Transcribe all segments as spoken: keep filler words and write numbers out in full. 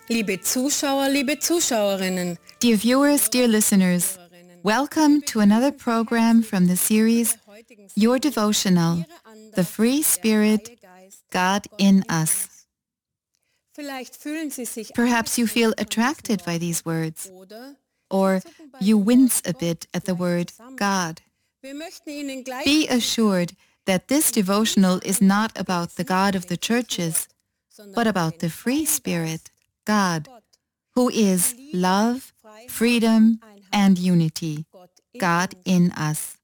Liebe Zuschauer, liebe Zuschauerinnen, Dear viewers, dear listeners, welcome to another program from the series Your Devotional, The Free Spirit, God in Us. Perhaps you feel attracted by these words, or you wince a bit at the word God. Be assured that this devotional is not about the God of the churches, but about the free spirit, God, who is love, freedom, and unity, God in us.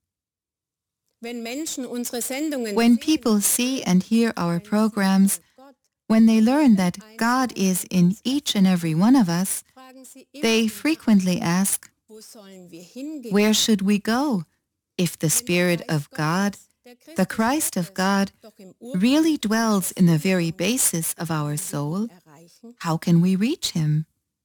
When people see and hear our programs, when they learn that God is in each and every one of us, they frequently ask, where should we go if the Spirit of God, the Christ of God, really dwells in the very basis of our soul? How can we reach Him?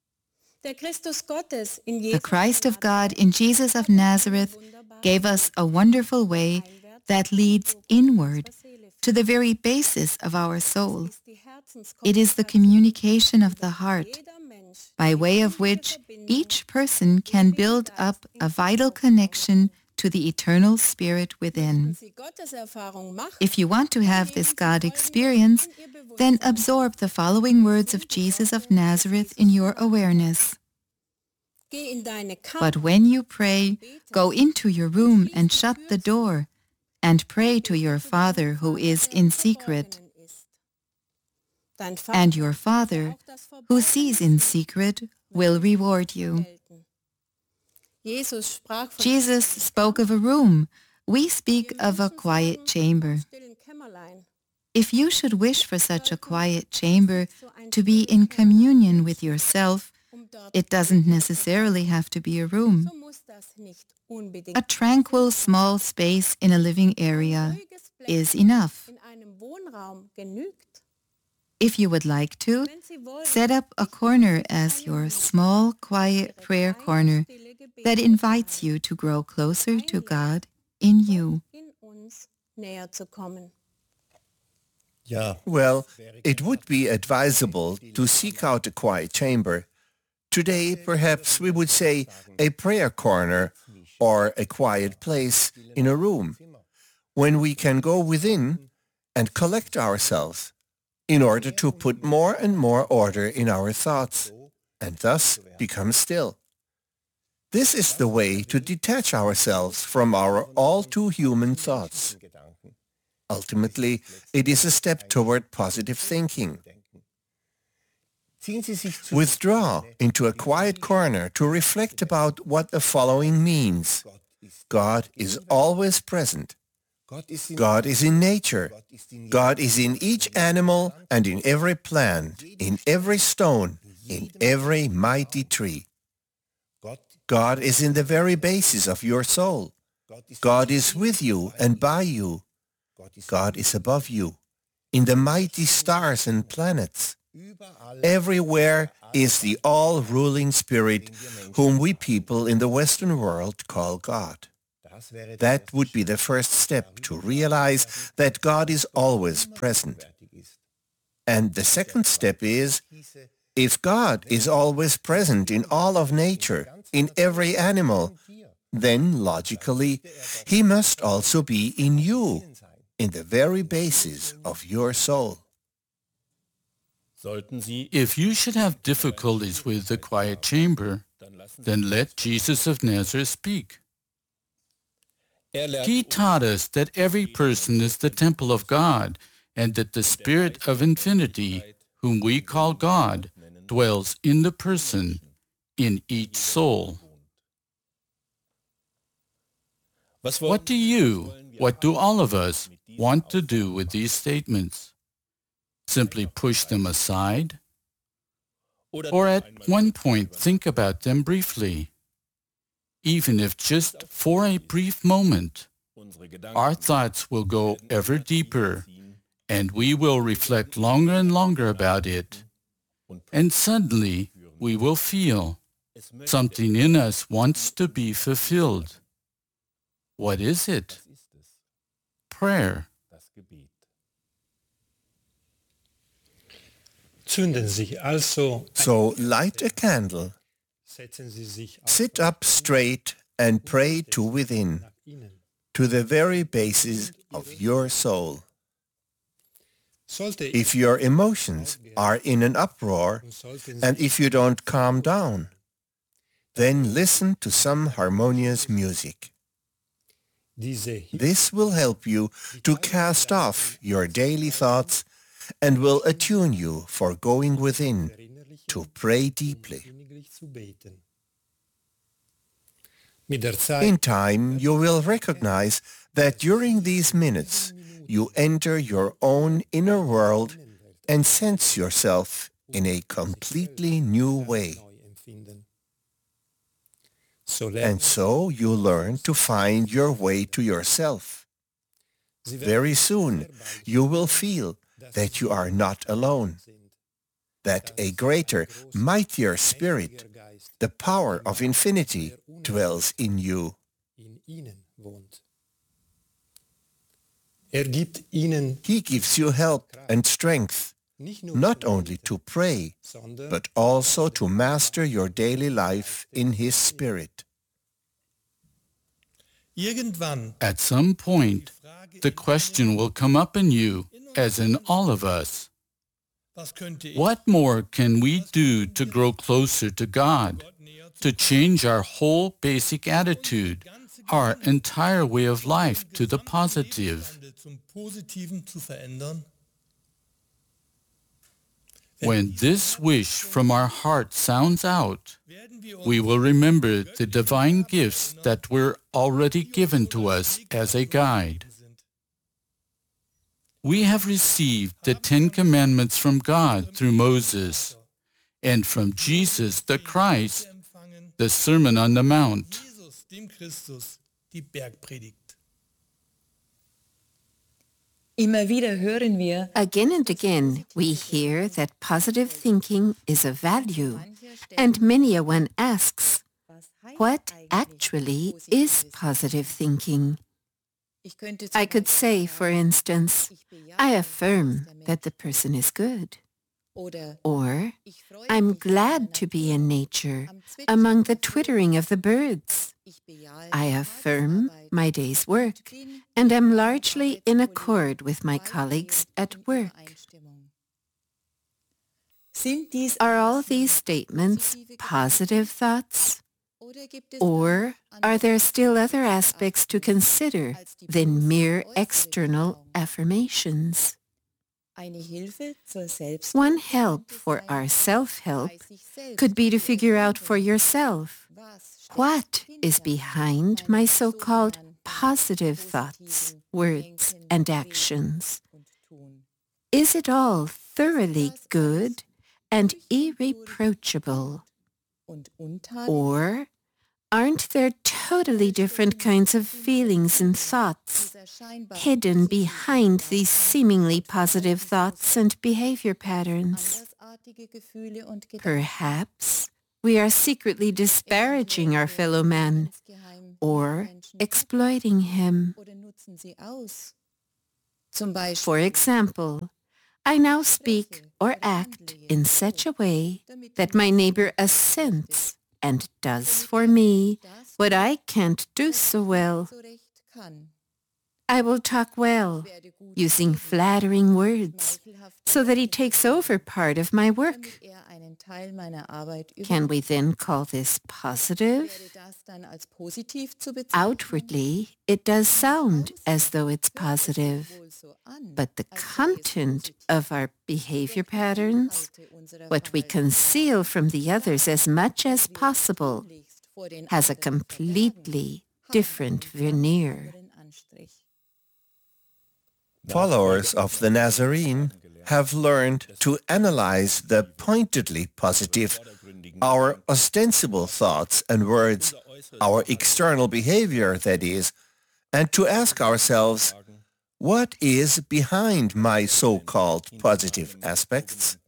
The Christ of God in Jesus of Nazareth gave us a wonderful way that leads inward to the very basis of our soul. It is the communication of the heart, by way of which each person can build up a vital connection to the eternal Spirit within. If you want to have this God experience, then absorb the following words of Jesus of Nazareth in your awareness. But when you pray, go into your room and shut the door, and pray to your Father who is in secret. And your Father, who sees in secret, will reward you. Jesus spoke of a room. We speak of a quiet chamber. If you should wish for such a quiet chamber to be in communion with yourself, it doesn't necessarily have to be a room. A tranquil small space in a living area is enough. If you would like to, set up a corner as your small, quiet prayer corner that invites you to grow closer to God in you. Well, it would be advisable to seek out a quiet chamber. Today, perhaps we would say a prayer corner or a quiet place in a room, when we can go within and collect ourselves in order to put more and more order in our thoughts and thus become still. This is the way to detach ourselves from our all too human thoughts. Ultimately, it is a step toward positive thinking. Withdraw into a quiet corner to reflect about what the following means. God is always present. God is in nature. God is in each animal and in every plant, in every stone, in every mighty tree. God is in the very basis of your soul. God is with you and by you. God is above you, in the mighty stars and planets. Everywhere is the all-ruling Spirit, whom we people in the Western world call God. That would be the first step to realize that God is always present. And the second step is, if God is always present in all of nature, in every animal, then logically, He must also be in you, in the very basis of your soul. If you should have difficulties with the quiet chamber, then let Jesus of Nazareth speak. He taught us that every person is the temple of God, and that the Spirit of infinity, whom we call God, dwells in the person, in each soul. What do you, what do all of us, want to do with these statements? Simply push them aside? Or at one point think about them briefly? Even if just for a brief moment, our thoughts will go ever deeper, and we will reflect longer and longer about it. And suddenly we will feel something in us wants to be fulfilled. What is it? Prayer. Zünden Sie also, So light a candle, setzen Sie sich auf sit up straight and pray to within, nach innen. to the very basis of your soul. Sollte If your emotions are in an uproar, und sollten and Sie if you don't calm down, then listen to some harmonious music. diese This will help you to cast off your daily thoughts and will attune you for going within Erinnerlichen to pray deeply. inniglich zu beten. Mit der Zeit In time, you will recognize that during these minutes, you enter your own inner world and sense yourself in a completely new way. neu empfinden. So And lernen so you learn to find your way to yourself. Sie Very soon, you will feel that you are not alone, that a greater, mightier spirit, the power of infinity, dwells in you. in Ihnen wohnt. Er gibt Ihnen He gives you help and strength, nicht nur not zu only to pray, sondern but also to master your daily life in His Spirit. Irgendwann At some point, the question will come up in you, as in all of us. was könnte ich What more can we do to grow closer to God, to change our whole basic attitude, our entire way of life to the positive? zum Positiven zu verändern? When this wish from our heart sounds out, Werden wir uns we will remember the divine gifts that were already given to us as a guide. We have received the Ten Commandments from God through Moses, and from Jesus the Christ, empfangen, the Sermon on the Mount. Jesus, dem Christus, die Bergpredigt. Immer wieder hören wir, Again and again, we hear that positive thinking is a value, and many a one asks, what actually is positive thinking? Ich könnte I could say, for instance, I affirm that the person is good, oder or ich freue I'm mich glad to be in nature among the twittering of the birds. Ich bejahe I die affirm Arbeitsarbeit. my day's work and am largely in accord with my colleagues at work. Einstimmung. Sind dies Are all these statements positive thoughts? oder gibt es Or are there still other aspects to consider than mere external affirmations? eine Hilfe zur Selbst One help for our self-help bei sich selbst? could be to figure out for yourself Was steckt what is hinter behind meinen my so-called sogenannten positive thoughts, words, Denken, and Reden actions. und Tun? Is it all thoroughly good and irreproachable? Und untadelig Or aren't there totally different kinds of feelings and thoughts dieser scheinbar hidden behind these seemingly positive thoughts and behavior patterns? andersartige Gefühle und Gedanken Perhaps we are secretly disparaging our fellow man insgeheim or Menschen exploiting him. oder nutzen sie aus. Zum Beispiel For example, I now speak or act in such a way that my neighbor assents and does for me what I can't do so well. so recht kann. I will talk well, Werde gut using flattering words, zweifelhaft, so that he takes over part of my work. damit er einen Teil meiner Arbeit Can we then call this positive? Wäre das dann als positiv zu bezeichnen? Outwardly, it does sound as though it's positive, Wohl so an, but the als sei es content positiv. of our behavior patterns, Inhalte unserer what we Verhaltens- conceal from the others as much as possible, tunlichst vor den has a anderen completely verbergen, different haben einen ganz veneer. anderen Anstrich. Followers of the Nazarene have learned to analyze the pointedly positive, our ostensible thoughts and words, our external behavior, that is, and to ask ourselves, what is behind my so-called positive aspects?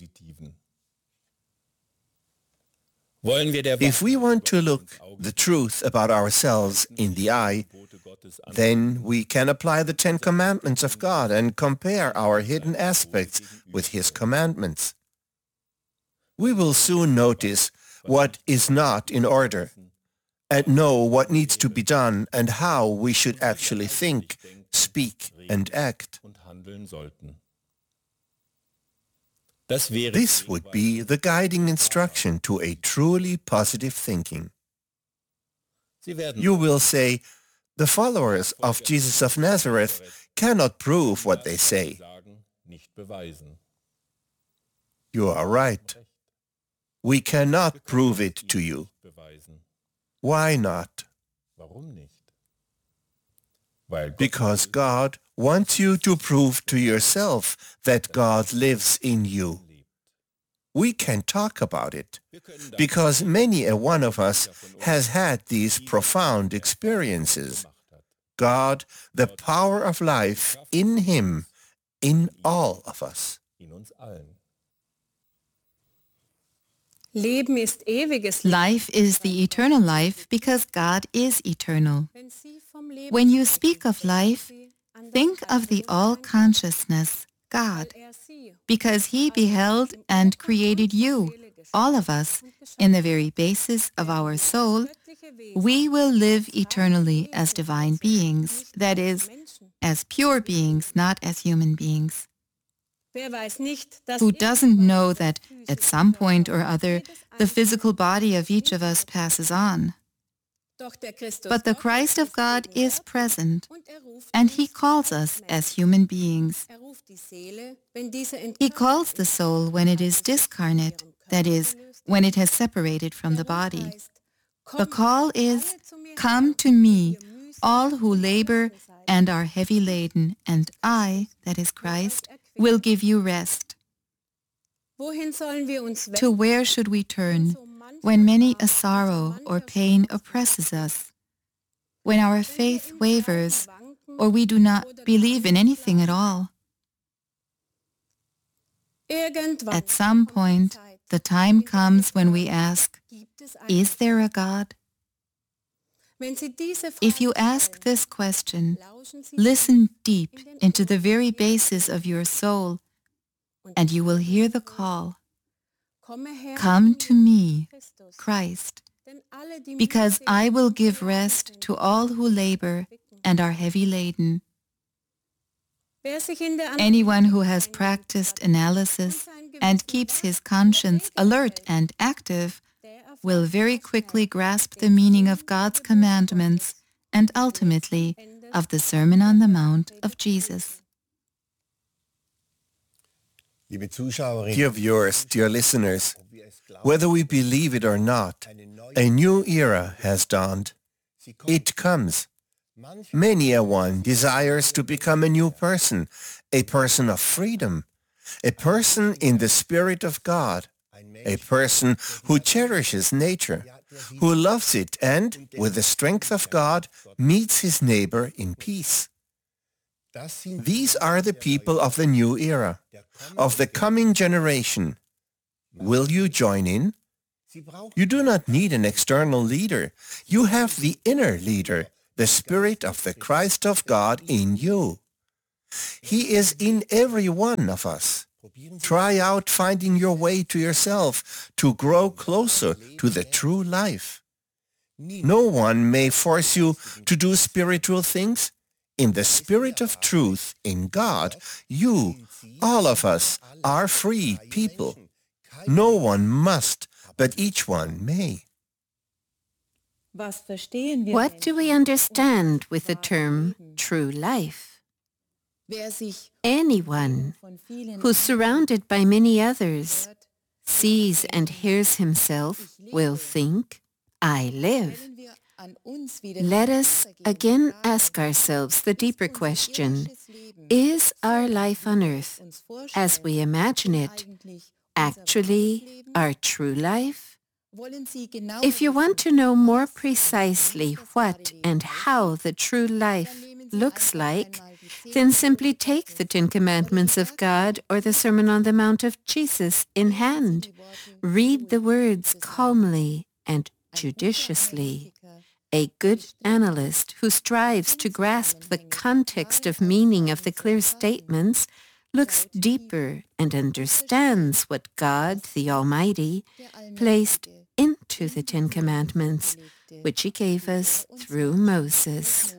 Wollen wir der If we want to look the truth about ourselves in the eye, then we can apply the Ten Commandments of God and compare our hidden aspects with His commandments. We will soon notice what is not in order and know what needs to be done and how we should actually think, speak, and act. und handeln sollten. Das wäre This would be the guiding instruction to a truly positive thinking. Sie werden You will say, the followers of Jesus of Nazareth cannot prove what they say. sagen, nicht beweisen. You are right. We cannot prove it to you. Beweisen. Why not? Warum nicht? Weil Gott Because God wants you to prove to yourself that God lives in you. We can talk about it because many a one of us has had these profound experiences. God, the power of life in Him, in all of us. in uns allen. Leben ist ewiges Leben. Life is the eternal life because God is eternal. Wenn Sie vom Leben When you speak of life, an das think of the all-consciousness, God, er Sie because He beheld and created you, all of us, in the very basis of our soul. göttliche Wesen We will live eternally as divine beings, that is, Menschen. as pure beings, not as human beings. Wer weiß nicht, dass Who doesn't know that at some point or other the physical body of each of us passes on? doch der Christus But the Gottes Christ of ist God is gegenwärtig present, und er ruft and uns He calls us as human beings. Er ruft die Seele, wenn diese He entkörpert calls the ist. soul when it is discarnate, that is, when it has separated from the Der Ruf body. heißt, The "Kommt call is, alle zu mir "Come her, to me, die ihr mühsam all who und labor beladen seid, and are heavy laden, and I, that is Christ, will give you rest." Wohin sollen wir uns To wenden? where should we turn So mancher when many a Tag, sorrow so or mancher pain Schmerz oppresses us? When our Wenn wir faith im wavers, Glauben wanken or we do not oder believe in gar nicht anything at glauben. all? Irgendwann At some kommt die point, Zeit, the time in der wir comes when we fragen, ask, gibt es einen is there a Gott? God? Wenn Sie diese If Frage you ask stellen, this question, lauschen Sie listen deep in den into the Ohren very Ihres basis of your soul, and you will hear the call, Komme her "Come zu to me, Christus, Christ, denn alle, die because mühselig I will und give beladen rest sind, to all who labor erquicken." and are heavy laden." Wer sich in der Anyone who Analyse has eingeübt practiced hat analysis und sein and Gewissen keeps his wach conscience oder alert rege and active der erfasst will very das quickly Herz, grasp the den meaning Sinn of der God's Geburt commandments Gottes and und ultimately letzten Endes of the Sermon on the der Mount of Bergpredigt Jesus. Liebe Zuschauerinnen, Dear viewers, dear listeners, whether we believe it or not, a new era has dawned. It comes. Many a one desires to become a new person, a person of freedom, a person in the Spirit of God, a person who cherishes nature, who loves it and, with the strength of God, meets his neighbor in peace. These are the people of the new era, of the coming generation. Will you join in? You do not need an external leader. You have the inner leader, the Spirit of the Christ of God in you. He is in every one of us. Try out finding your way to yourself to grow closer to the true life. No one may force you to do spiritual things. In the Spirit of truth, in God, you, all of us, are free people. No one must, but each one may. Was verstehen wir What denn do we understand with the term true life? Wer sich Anyone von vielen who's surrounded by many others, hört, sees and hears himself, will think, I live. können wir an uns wieder Let us weitergehen again fragen, ask ourselves the ist deeper unser question, irdisches Leben is so, our life on wie wir earth, es uns as vorstellen, we imagine denn it, eigentlich unser actually wahres Leben? our true life? Wollen Sie genauer If you want to wissen, know more was precisely das wahre what Leben and how aussieht, the true dann life nehmen Sie looks einfach like, einmal die zehn then simply Gebote take the Gottes Ten Commandments oder die of God or the Sermon on the Mount of Jesus in Lesen Sie hand. die Worte Read the ruhig words des calmly and Ein guter judiciously. Analytiker A good analyst who strives to grasp the context of meaning of the clear statements looks deeper and understands what God, the Almighty, placed into the Ten Commandments, which He gave us through Moses.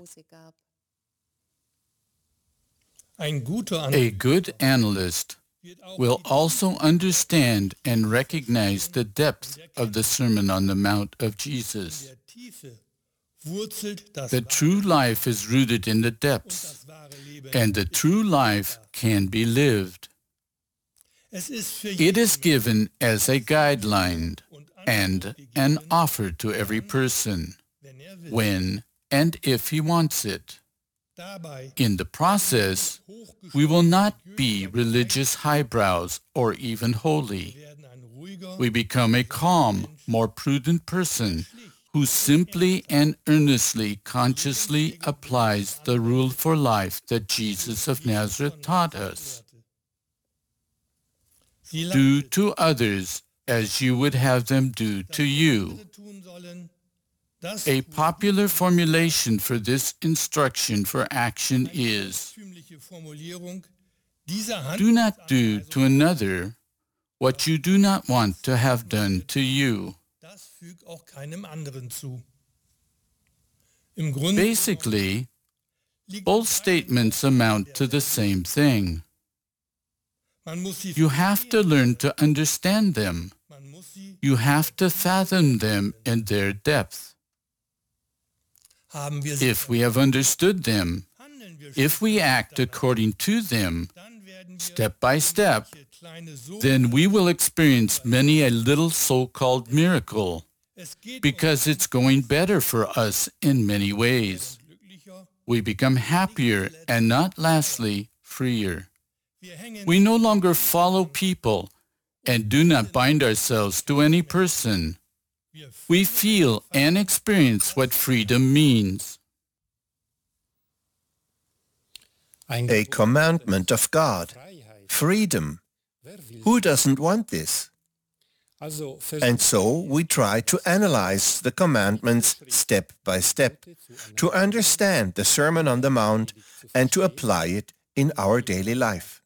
A good analyst will also understand and recognize the depth of the Sermon on the Mount of Jesus. The true life is rooted in the depths, and the true life can be lived. It is given as a guideline and an offer to every person, when and if he wants it. In the process, we will not be religious highbrows or even holy. We become a calm, more prudent person who simply and earnestly, consciously applies the rule for life that Jesus of Nazareth taught us. Do to others as you would have them do to you. A popular formulation for this instruction for action is, do not do to another what you do not want to have done to you. Basically, both statements amount to the same thing. You have to learn to understand them. You have to fathom them in their depth. If we have understood them, if we act according to them, step by step, then we will experience many a little so-called miracle, because it's going better for us in many ways. We become happier and not lastly, freer. We no longer follow people and do not bind ourselves to any person. We feel and experience what freedom means. A commandment of God, freedom. Who doesn't want this? And so we try to analyze the commandments step by step, to understand the Sermon on the Mount and to apply it in our daily life.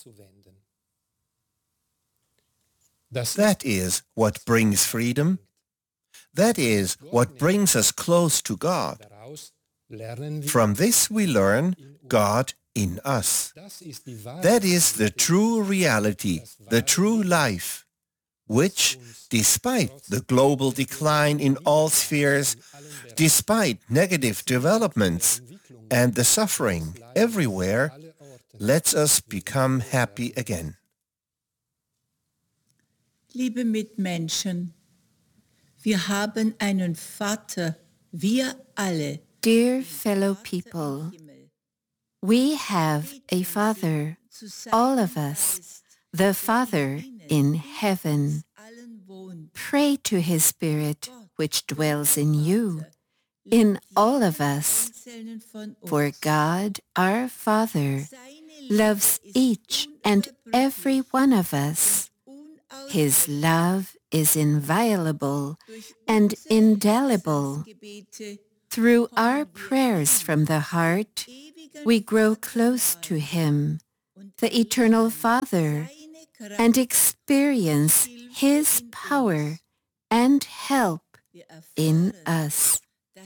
That is what brings freedom. That is what brings us close to God. From this we learn God in us. That is the true reality, the true life, which, despite the global decline in all spheres, despite negative developments and the suffering everywhere, lets us become happy again. Liebe Mitmenschen, wir haben einen Vater, wir alle. Dear fellow people, we have a Father, all of us, the Father in heaven. Pray to His Spirit, which dwells in you, in all of us, for God, our Father, loves each and every one of us. His love is inviolable and indelible. Through our prayers from the heart, we grow close to Him, the Eternal Father, and experience His power and help in us.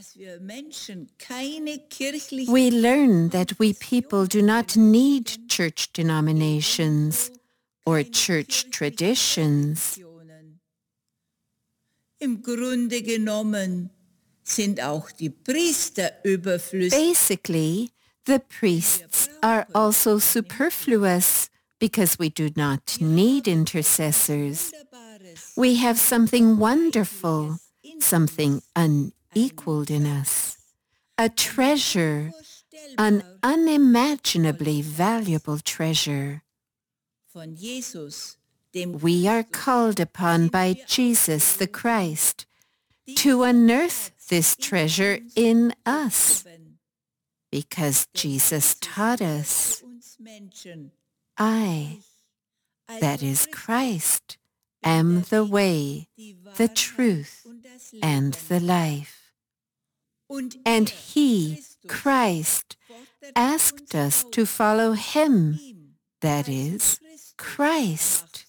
We learn that we people do not need church denominations or church traditions. Im Grunde genommen sind auch die Priester überflüssig. Basically, the priests are also superfluous because we do not need intercessors. We have something wonderful, something unequaled in us, a treasure, an unimaginably valuable treasure. We are called upon by Jesus the Christ to unearth this treasure in us, because Jesus taught us, I, that is Christ, am the way, the truth, and the life. And He, Christ, asked us to follow Him that is, Christ.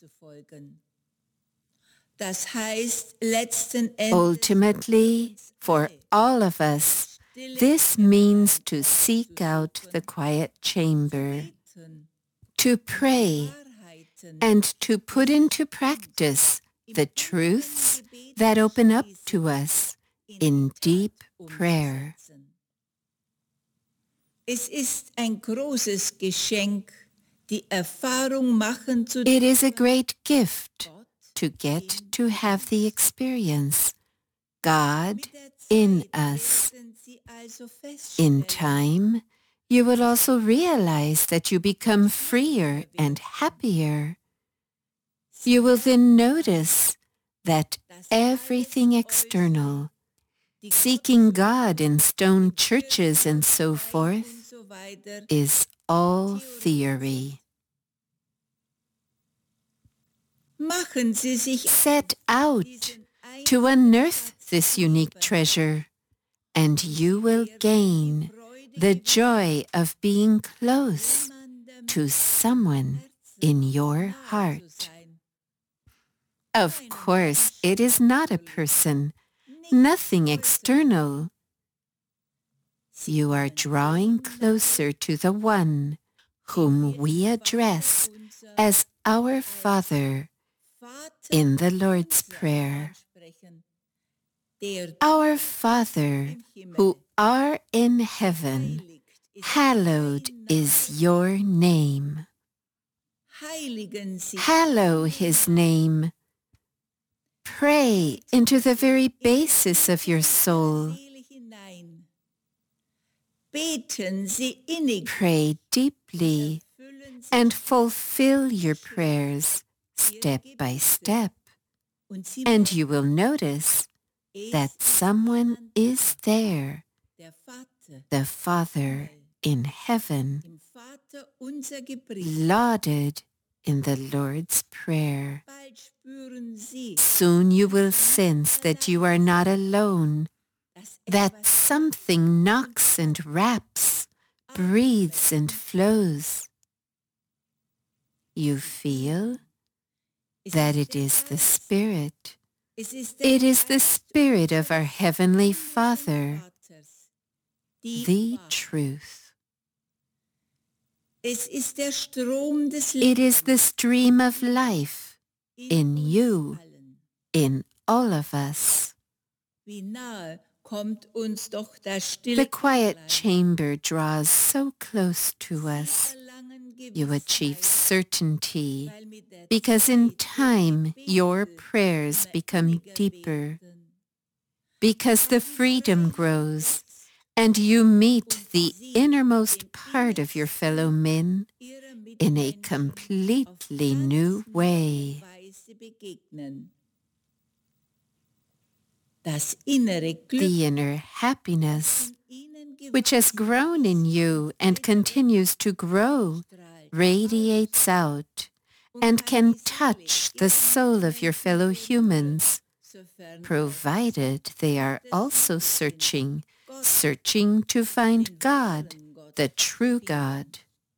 Das heißt, letzten Endes, Ultimately, for all of us, this means to seek out the quiet chamber, to pray, and to put into practice the truths that open up to us in deep prayer. es ist ein großes Geschenk, die Erfahrung machen zu It is a great gift to get to have the experience, God in us. In time, you will also realize that you become freer and happier. You will then notice that everything external, seeking God in stone churches and so forth, is all theory. Machen Sie sich Set out to unearth this unique treasure, and you will gain the joy of being close to someone in your heart. Of course, it is not a person, nothing external. You are drawing closer to the one whom we address as our Father in the Lord's Prayer. Our Father, who art in heaven, hallowed is your name. Hallow his name. Pray into the very basis of your soul. Pray deeply and fulfill your prayers step by step, and you will notice that someone is there, the Father in heaven, lauded in the Lord's Prayer. Soon you will sense that you are not alone, that something knocks and raps, breathes and flows. You feel that it is the Spirit. It is the Spirit of our Heavenly Father, the truth. It is the stream of life in you, in all of us. The quiet chamber draws so close to us. You achieve certainty because in time your prayers become deeper, because the freedom grows and you meet the innermost part of your fellow men in a completely new way. The inner happiness, which has grown in you and continues to grow, radiates out and can touch the soul of your fellow humans, provided they are also searching, searching to find God, the true God.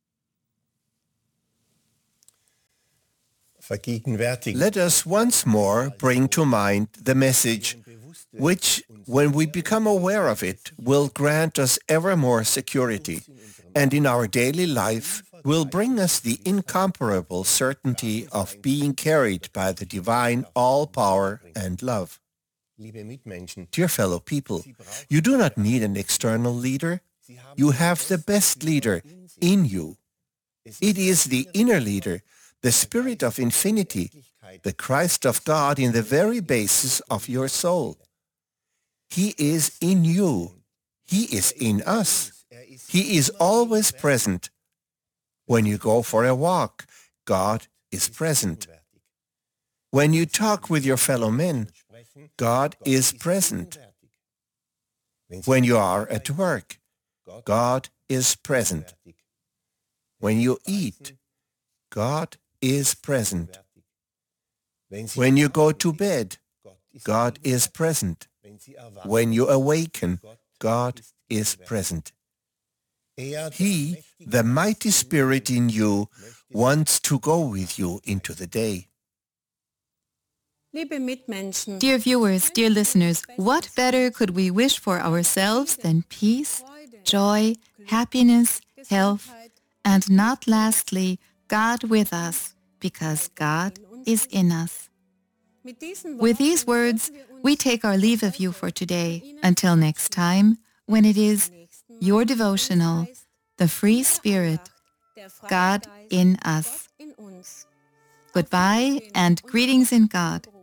Let us once more bring to mind the message which, when we become aware of it, will grant us ever more security, and in our daily life will bring us the incomparable certainty of being carried by the divine all-power and love. Dear fellow people, you do not need an external leader. You have the best leader in you. It is the inner leader, the Spirit of infinity, the Christ of God in the very basis of your soul. He is in you. He is in us. He is always present. When you go for a walk, God is present. When you talk with your fellow men, God is present. When you are at work, God is present. When you eat, God is present. When you go to bed, God is present. When you awaken, God is present. He, the mighty Spirit in you, wants to go with you into the day. Liebe Mitmenschen, Dear viewers, dear listeners, what better could we wish for ourselves than peace, joy, happiness, health, and not lastly, God with us, because God is in us. With these words, we take our leave of you for today. Until next time, when it is your devotional, The Free Spirit, God in Us. Goodbye and greetings in God.